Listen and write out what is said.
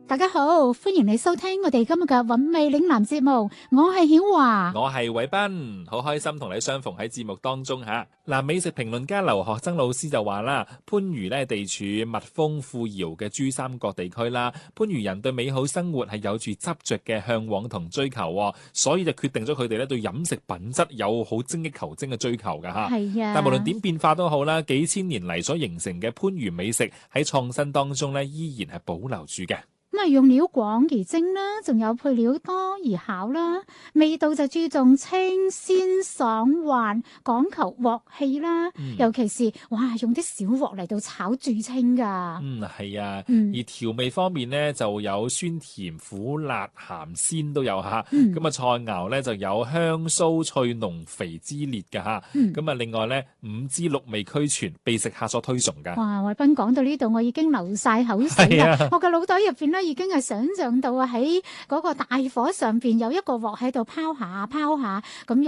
大家好，歡迎你收聽我哋今日嘅韻味嶺南節目，我係曉華， 我係偉斌，好開心同你相逢喺節目當中吓。嗱，美食評論家劉學曾老師就話啦，番禺咧地處蜜豐富饒嘅珠三角地區啦，番禺人對美好生活係有住執着嘅向往同追求，所以就決定咗佢哋咧對飲食品質有好精益求精嘅追求噶吓。 係啊， 但無論點變化都好啦，幾千年嚟所形成嘅番禺美食喺創新當中咧依然係保留住嘅。 咁啊，用料廣而精啦，仲有配料多而巧啦，味道就注重清鮮爽滑，講求鑊氣啦，尤其是哇，用啲小鑊嚟到炒最清噶。 係啊，而調味方面呢，就有酸甜苦辣鹹鮮都有吓，咁啊菜肴呢，就有香酥脆濃肥滋烈噶吓，咁啊另外呢，5支6味俱全，備食客所推崇噶。 哇，偉斌講到呢度，我已經流晒口水啦，我嘅腦袋入邊咧已經係想象到啊喺嗰個大火上邊有一個鑊喺度拋下咁。